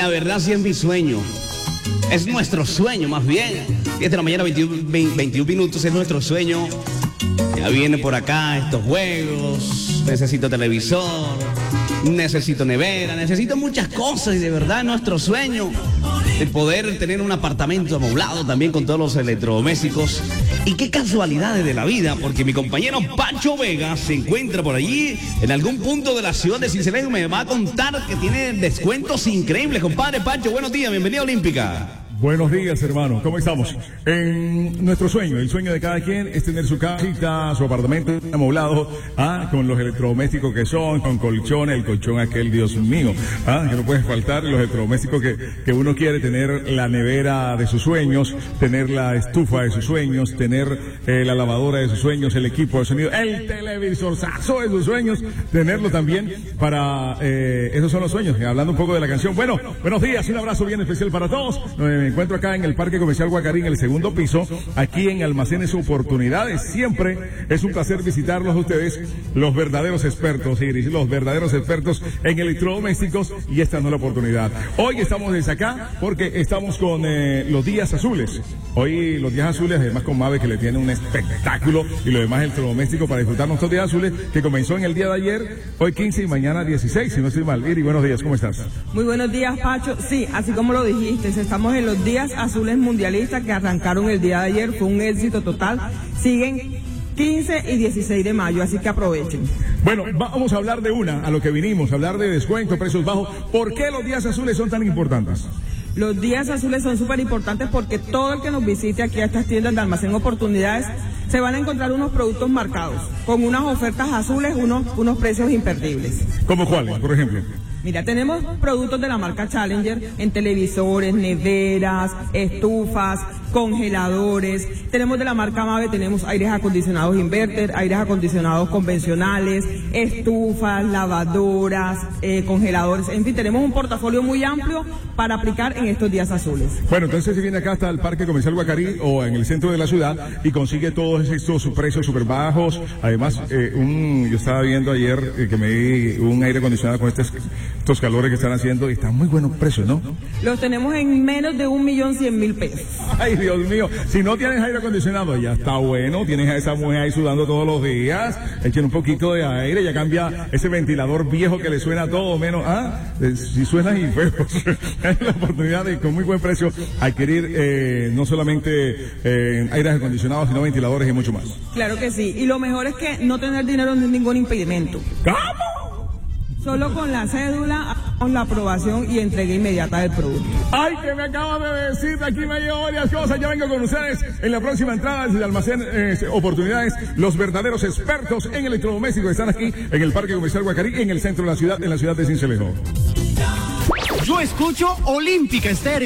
la verdad sí es mi sueño. Es nuestro sueño, más bien. 10 de la mañana, 21 minutos, es nuestro sueño. Ya viene por acá estos juegos. Necesito televisor, necesito nevera, necesito muchas cosas. Y de verdad es nuestro sueño de poder tener un apartamento amoblado también con todos los electrodomésticos. Y qué casualidades de la vida, porque mi compañero Pancho Vega se encuentra por allí en algún punto de la ciudad de Sincelejo y me va a contar que tiene descuentos increíbles. Compadre Pancho, buenos días, bienvenido a Olímpica. Buenos días, hermano. ¿Cómo estamos? En nuestro sueño, el sueño de cada quien es tener su casita, su apartamento amoblado, con los electrodomésticos que son, con colchones, el colchón aquel, Dios mío, que no puede faltar, los electrodomésticos que uno quiere, tener la nevera de sus sueños, tener la estufa de sus sueños, tener la lavadora de sus sueños, el equipo de sonido, el televisorzazo de sus sueños, tenerlo también para, esos son los sueños. Hablando un poco de la canción. Bueno, buenos días, un abrazo bien especial para todos. Me encuentro acá en el Parque Comercial Guacarí, en el segundo piso, aquí en Almacenes Oportunidades. Siempre es un placer visitarlos a ustedes, los verdaderos expertos, Iris, los verdaderos expertos en electrodomésticos, y esta no es la oportunidad. Hoy estamos desde acá porque estamos con los días azules. Hoy los días azules, además con Mave, que le tiene un espectáculo, y lo demás electrodoméstico para disfrutar nuestros días azules, que comenzó en el día de ayer, hoy 15 y mañana 16, si no estoy mal. Iris, buenos días, ¿cómo estás? Muy buenos días, Pacho. Sí, así como lo dijiste, estamos en los días azules mundialistas que arrancaron el día de ayer. Fue un éxito total. Siguen 15 y 16 de mayo, así que aprovechen. Bueno, vamos a hablar de a lo que vinimos, a hablar de descuento, precios bajos. ¿Por qué los días azules son tan importantes? Los días azules son súper importantes porque todo el que nos visite aquí a estas tiendas de Almacén Oportunidades se van a encontrar unos productos marcados, con unas ofertas azules, unos precios imperdibles. ¿Cómo cuáles, por ejemplo? Mira, tenemos productos de la marca Challenger en televisores, neveras, estufas, congeladores. Tenemos de la marca Mave, tenemos aires acondicionados inverter, aires acondicionados convencionales, estufas, lavadoras, congeladores. En fin, tenemos un portafolio muy amplio para aplicar en estos días azules. Bueno, entonces se viene acá hasta el Parque Comercial Guacarí o en el centro de la ciudad y consigue todos estos precios súper bajos. Además, yo estaba viendo ayer que me di un aire acondicionado con estos calores que están haciendo y están muy buenos precios, ¿no? Los tenemos en menos de 1.100.000 pesos. Ay, Dios mío, si no tienes aire acondicionado, ya está bueno, tienes a esa mujer ahí sudando todos los días, echen un poquito de aire, ya cambia ese ventilador viejo que le suena a todo menos, si suena y feo. Es la oportunidad de, con muy buen precio, adquirir no solamente aires acondicionados, sino ventiladores y mucho más. Claro que sí, y lo mejor es que no tener dinero no es ningún impedimento. ¿Cómo? Solo con la cédula hacemos la aprobación y entrega inmediata del producto. ¡Ay, que me acaba de decir! Aquí me llevo varias cosas. Ya vengo con ustedes en la próxima entrada del Almacén Oportunidades. Los verdaderos expertos en electrodomésticos están aquí en el Parque Comercial Guacarí, en el centro de la ciudad de Sincelejo. Yo escucho Olímpica Estéreo.